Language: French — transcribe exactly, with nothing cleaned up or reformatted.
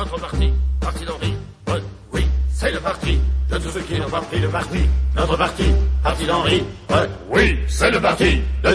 notre parti, parti d'Henri. Ouais, oui, c'est le parti de tous ceux qui n'ont pas pris le parti. Notre parti, parti d'Henri. Ouais, oui, c'est le parti de